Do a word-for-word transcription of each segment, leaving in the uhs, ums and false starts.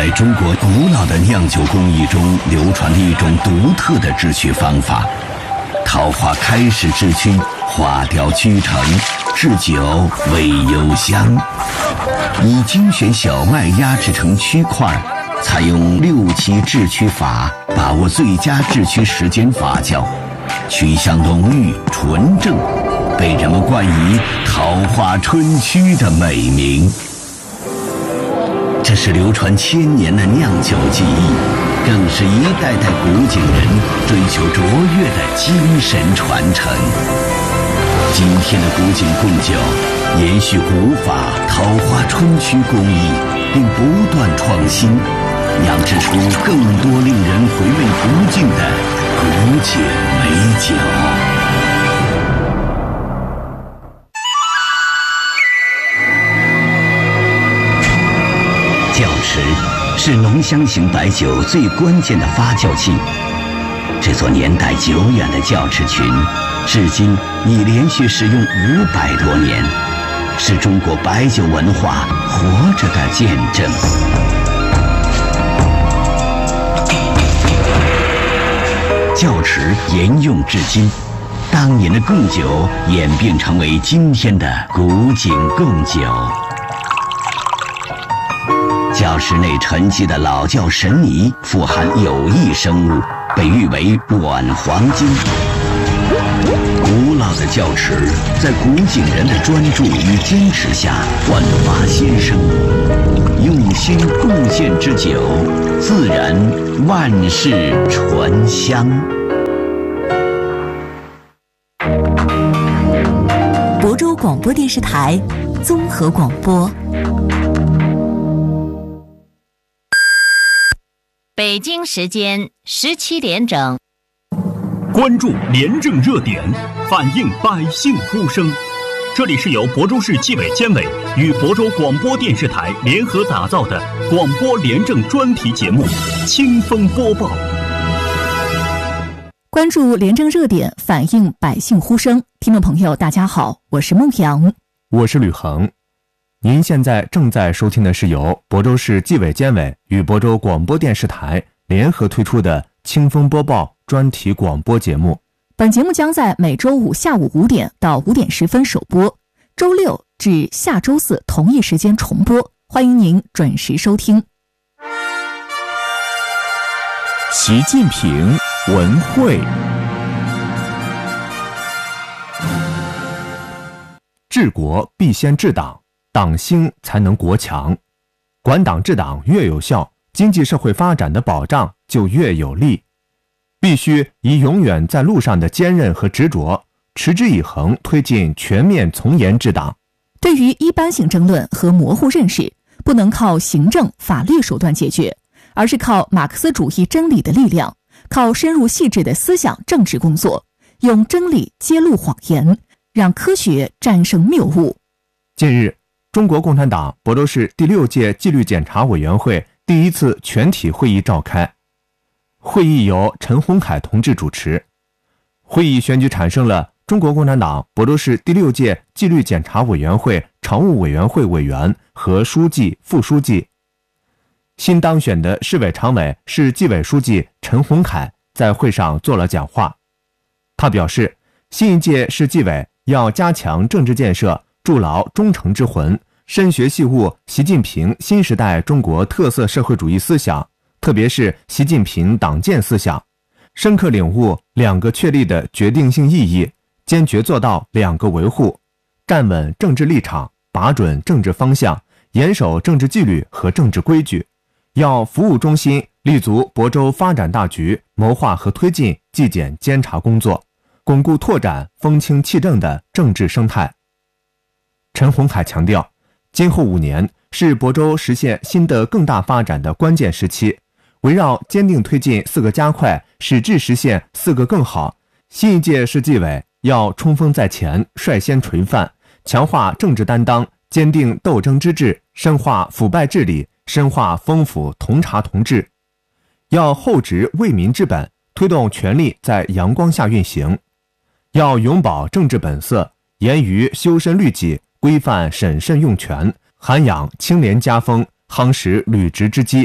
在中国古老的酿酒工艺中流传的一种独特的制曲方法。桃花开始制曲，花雕曲成，制酒味幽香。以精选小麦压制成曲块，采用六七制曲法，把握最佳制曲时间发酵，曲香浓郁纯正，被人们冠以桃花春曲的美名。这是流传千年的酿酒技艺，更是一代代古井人追求卓越的精神传承。今天的古井贡酒延续古法桃花春曲工艺，并不断创新，酿制出更多令人回味不尽的古井美酒。窖池是浓香型白酒最关键的发酵器。这座年代久远的窖池群，至今已连续使用五百多年，是中国白酒文化活着的见证。窖池沿用至今，当年的贡酒演变成为今天的古井贡酒。窖池内沉积的老窖神泥富含有益生物，被誉为软黄金。古老的窖池在古井人的专注与坚持下焕发新生，用心贡献之酒，自然万世醇香。 亳州广播电视台综合广播。 北京时间十七点整， 关注廉政热点，反映百姓呼声。这里是由亳州市纪委监委与亳州广播电视台联合打造的广播廉政专题节目《清风播报》。 关注廉政热点，反映百姓呼声。听众朋友，大家好，我是孟阳， 我是吕恒。您现在正在收听的是由亳州市纪委监委与亳州广播电视台联合推出的《清风播报》专题广播节目。 本节目将在每周五下午五点到五点十分首播，周六至下周四同一时间重播，欢迎您准时收听。 习近平文汇。 治国必先治党，党兴才能国强。管党治党越有效，经济社会发展的保障就越有力。必须以永远在路上的坚韧和执着，持之以恒推进全面从严治党。 对于一般性争论和模糊认识，不能靠行政法律手段解决，而是靠马克思主义真理的力量，靠深入细致的思想政治工作，用真理揭露谎言，让科学战胜谬误。 近日，中国共产党亳州市第六届纪律检查委员会第一次全体会议召开，会议由陈洪凯同志主持。会议选举产生了中国共产党亳州市第六届纪律检查委员会常务委员会委员和书记、副书记。新当选的市委常委、市纪委书记陈洪凯在会上做了讲话。他表示，新一届市纪委要加强政治建设，筑牢忠诚之魂，深学细悟习近平新时代中国特色社会主义思想，特别是习近平党建思想，深刻领悟两个确立的决定性意义，坚决做到两个维护，站稳政治立场，把准政治方向，严守政治纪律和政治规矩，要服务中心，立足亳州发展大局，谋划和推进纪检监察工作，巩固拓展风清气正的政治生态。陈洪凯强调，今后五年是亳州实现新的更大发展的关键时期，围绕坚定推进四个加快，矢志实现四个更好，新一届市纪委要冲锋在前，率先垂范，强化政治担当，坚定斗争之志，深化腐败治理，深化丰富同察同治，要厚植为民之本，推动权力在阳光下运行，要永葆政治本色，严于修身律己，规范审慎用权，涵养清廉家风，夯实履职之基，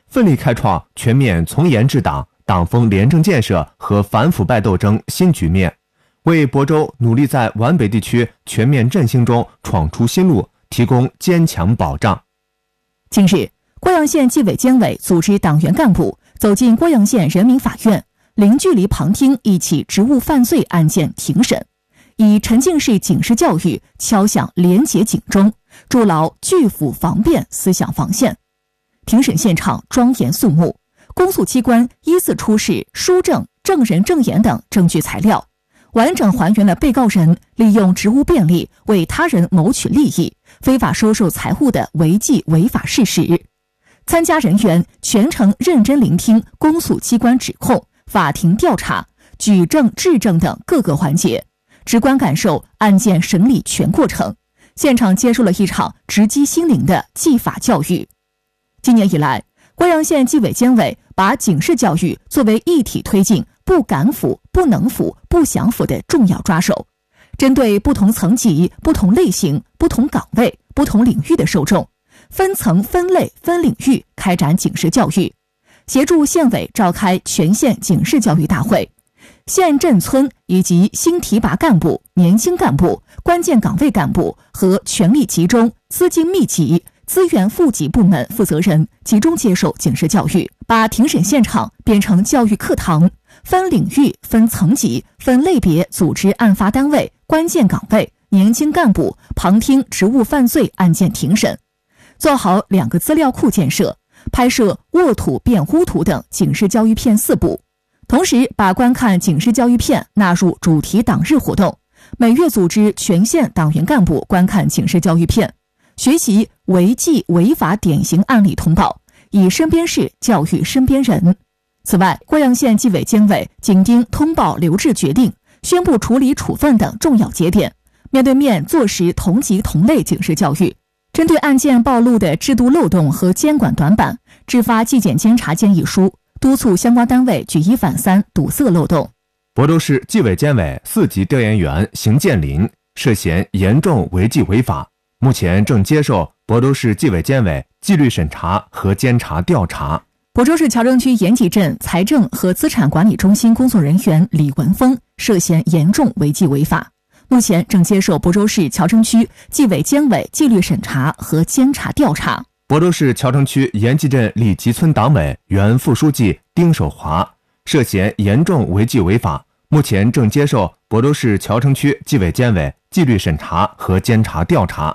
奋力开创全面从严治党、党风廉政建设和反腐败斗争新局面，为亳州努力在皖北地区全面振兴中闯出新路提供坚强保障。 近日，郭阳县纪委监委组织党员干部走进郭阳县人民法院，零距离旁听一起职务犯罪案件庭审，以沉浸式警示教育敲响廉洁警钟，筑牢拒腐防辩思想防线。庭审现场庄严肃穆，公诉机关依次出示书证、证人证言等证据材料，完整还原了被告人利用职务便利为他人谋取利益、非法收受财物的违纪违法事实。参加人员全程认真聆听公诉机关指控、法庭调查、举证质证等各个环节，直观感受案件审理全过程，现场接受了一场直击心灵的纪法教育。今年以来，郭阳县纪委监委把警示教育作为一体推进不敢腐、不能腐、不想腐的重要抓手，针对不同层级、不同类型、不同岗位、不同领域的受众，分层、分类、分领域开展警示教育，协助县委召开全县警示教育大会，县镇村以及新提拔干部、年轻干部、关键岗位干部和权力集中、资金密集、资源富集部门负责人集中接受警示教育，把庭审现场变成教育课堂，分领域、分层级、分类别组织案发单位、关键岗位、年轻干部旁听职务犯罪案件庭审，做好两个资料库建设，拍摄沃土变乌土等警示教育片四部，同时把观看警示教育片纳入主题党日活动，每月组织全县党员干部观看警示教育片，学习违纪违法典型案例通报，以身边事教育身边人。此外，郭阳县纪委监委紧盯通报留置决定、宣布处理处分等重要节点，面对面坐实同级同类警示教育，针对案件暴露的制度漏洞和监管短板，制发纪检监察建议书，督促相关单位举一反三，堵塞漏洞。 亳州市纪委监委四级调研员邢建林涉嫌严重违纪违法，目前正接受亳州市纪委监委纪律审查和监察调查。 亳州市乔城区延吉镇财政和资产管理中心工作人员李文峰涉嫌严重违纪违法，目前正接受亳州市乔城区纪委监委纪律审查和监察调查。 亳州市乔城区延吉镇李集村党委原副书记丁守华涉嫌严重违纪违法，目前正接受亳州市乔城区纪委监委纪律审查和监察调查。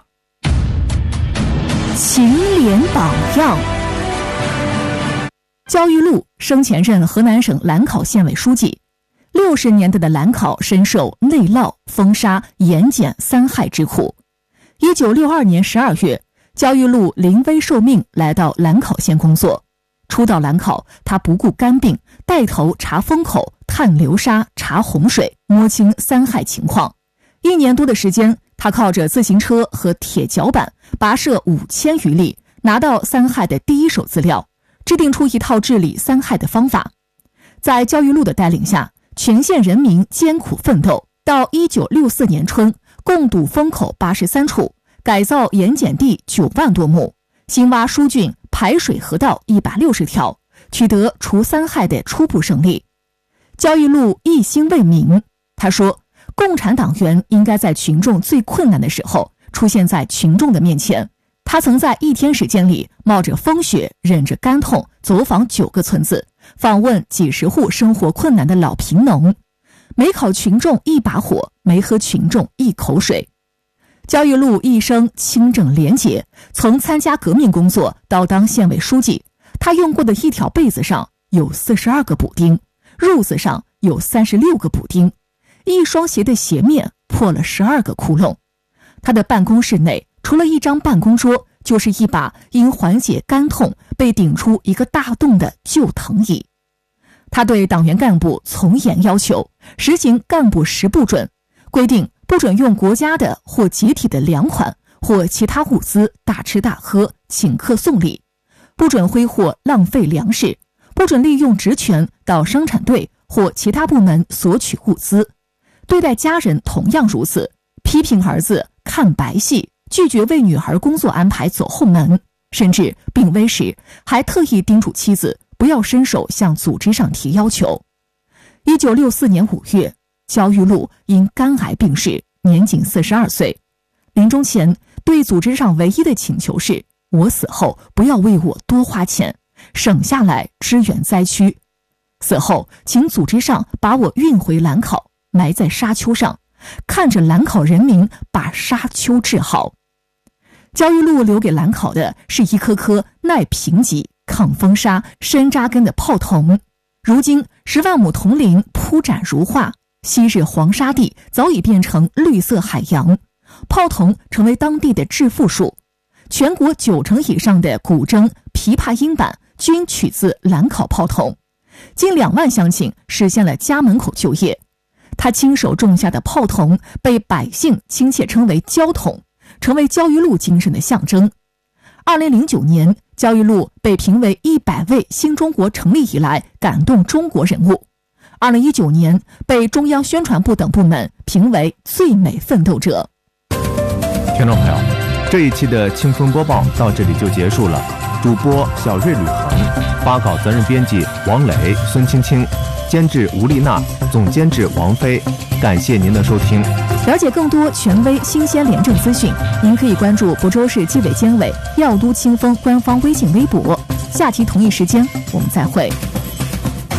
勤廉榜样。焦裕禄生前任河南省兰考县委书记，六十年代的兰考深受内涝、风沙、盐碱三害之苦。一九六二年十二月，焦裕禄临危受命来到兰考县工作。初到兰考，他不顾肝病，带头查风口、探流沙、查洪水，摸清三害情况。一年多的时间，他靠着自行车和铁脚板跋涉五千余里，拿到三害的第一手资料，制定出一套治理三害的方法。在焦裕禄的带领下，全县人民艰苦奋斗，到一九六四年春，共堵风口八十三处，改造盐碱地九万多亩，新挖疏浚排水河道一百六十条，取得除三害的初步胜利。焦裕禄一心为民，他说，共产党员应该在群众最困难的时候出现在群众的面前。他曾在一天时间里冒着风雪，忍着肝痛，走访九个村子，访问几十户生活困难的老贫农，没烤群众一把火，没喝群众一口水。焦裕禄一生清正廉洁，从参加革命工作到当县委书记，他用过的一条被子上有四十二个补丁，褥子上有三十六个补丁，一双鞋的鞋面破了十二个窟窿。他的办公室内除了一张办公桌，就是一把因缓解肝痛被顶出一个大洞的旧藤椅。他对党员干部从严要求，实行干部十不准，规定不准用国家的或集体的粮款或其他物资大吃大喝、请客送礼，不准挥霍浪费粮食，不准利用职权到生产队或其他部门索取物资。对待家人同样如此，批评儿子看白戏，拒绝为女儿工作安排走后门， 甚至病危时还特意叮嘱妻子不要伸手向组织上提要求。一九六四年五月，焦裕禄因肝癌病逝，年仅四十二岁。临终前对组织上唯一的请求是，我死后不要为我多花钱，省下来支援灾区。死后请组织上把我运回兰考，埋在沙丘上，看着兰考人民把沙丘治好。焦裕禄留给兰考的是一颗颗耐贫瘠、抗风沙、深扎根的炮筒。如今十万亩铜林铺展如画，昔日黄沙地早已变成绿色海洋，炮筒成为当地的致富树。全国九成以上的古筝、琵琶音板均取自兰考炮筒，近两万乡亲实现了家门口就业。他亲手种下的炮筒被百姓亲切称为焦筒，成为焦裕禄精神的象征。二零零九年，焦裕禄被评为一百位新中国成立以来感动中国人物。二零一九年，被中央宣传部等部门评为最美奋斗者。 听众朋友，这一期的清风播报到这里就结束了。主播小瑞、吕鹏，发稿责任编辑王磊、孙青青，监制吴丽娜，总监制王菲。感谢您的收听。 了解更多权威新鲜廉政资讯，您可以关注亳州市纪委监委药都清风官方微信微博。下期同一时间我们再会。